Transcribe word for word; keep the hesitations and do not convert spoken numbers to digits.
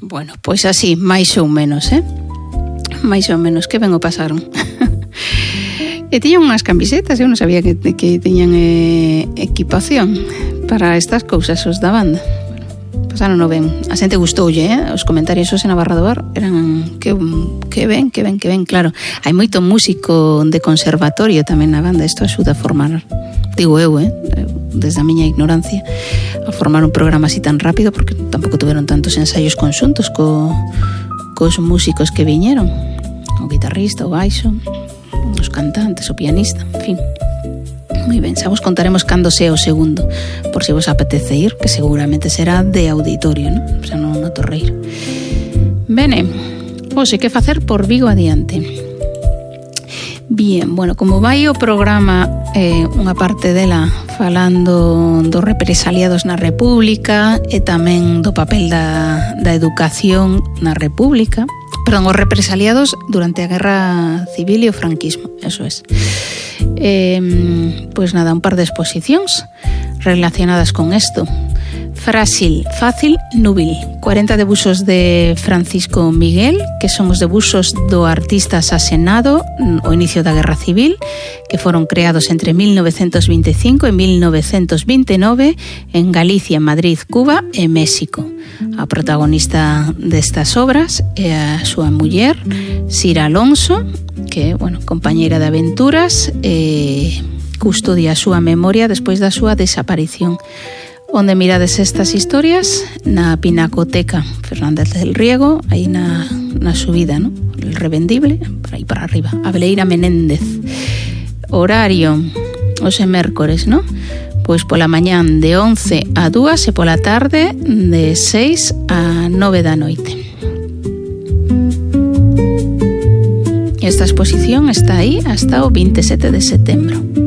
Bueno, pois así, máis ou menos, eh? máis ou menos, que ben o pasaron. E tiñan unhas camisetas, eu non sabía que, que tiñan eh, equipación para estas cousas os da banda. Bueno, pasaron no ben. A xente gustoulle, eh? Os comentarios os en Navarra do Bar eran que, que ben, que ben, que ben, claro. Hai moito músico de conservatorio tamén na banda, isto axuda a formar, digo eu, eh? desde a miña ignorancia, a formar un programa así tan rápido, porque tampouco tuveron tantos ensaios conxuntos co, cos músicos que viñeron, o guitarrista, o baixo, os cantantes, o pianista, en fin. Moi ben, xa vos contaremos cando sea o segundo, por si vos apetece ir, que seguramente será de auditorio, non? O sea, non no Torreiro. Bene, hoxe, que facer por Vigo adiante? Bien, bueno, como vai o programa, eh, unha parte dela falando dos represaliados na República e tamén do papel da, da educación na República, perdón, os represaliados durante a Guerra Civil e o franquismo, eso es. Eh, pois nada, un par de exposicións relacionadas con isto. Frágil, fácil, núbil. cuarenta debuxos de Francisco Miguel, que son os debuxos do artista asasinado ao inicio da Guerra Civil, que foron creados entre mil novecentos vinte e cinco e mil novecentos vinte e nove en Galicia, Madrid, Cuba e México. A protagonista destas obras é a súa muller, Sira Alonso, que, bueno, compañeira de aventuras, e custodia a súa memoria despois da súa desaparición. Onde mirades estas historias? Na Pinacoteca Fernández del Riego, aí na, na subida, ¿no? El Revendible, por aí para arriba. Abeleira Menéndez. Horario, hoxe mércores, ¿no? Pois pola mañán de once a dúas e pola tarde de seis a nove da noite. Esta exposición está aí hasta o veintisiete de setembro.